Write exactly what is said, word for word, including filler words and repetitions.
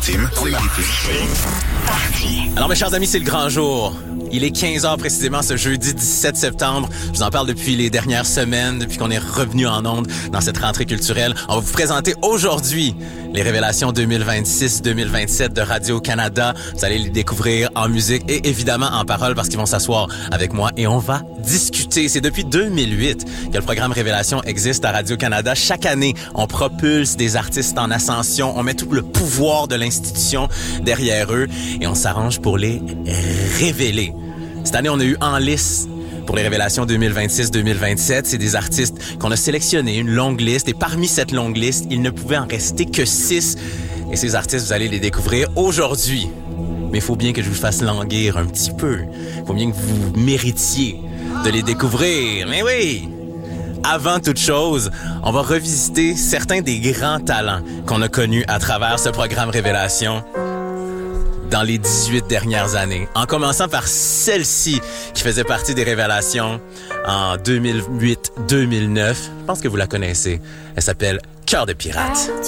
maritime. Alors mes chers amis, c'est le grand jour. Il est quinze heures précisément ce jeudi dix-sept septembre. Je vous en parle depuis les dernières semaines, depuis qu'on est revenu en ondes dans cette rentrée culturelle. On va vous présenter aujourd'hui les révélations deux mille vingt-six deux mille vingt-sept de Radio-Canada. Vous allez les découvrir en musique et évidemment en parole parce qu'ils vont s'asseoir avec moi et on va discuter. C'est depuis deux mille huit que le programme Révélation existe à Radio-Canada. Chaque année, on propulse des artistes en ascension. On met tout le pouvoir de l'institution derrière eux et on s'arrange pour les révéler. Cette année, on a eu en lice pour les révélations deux mille vingt-six deux mille vingt-sept. C'est des artistes qu'on a sélectionnés, une longue liste. Et parmi cette longue liste, il ne pouvait en rester que six. Et ces artistes, vous allez les découvrir aujourd'hui. Mais il faut bien que je vous fasse languir un petit peu. Il faut bien que vous méritiez de les découvrir. Mais oui! Avant toute chose, on va revisiter certains des grands talents qu'on a connus à travers ce programme Révélation dans les dix-huit dernières années. En commençant par celle-ci qui faisait partie des révélations en deux mille huit deux mille neuf. Je pense que vous la connaissez. Elle s'appelle Cœur de pirate.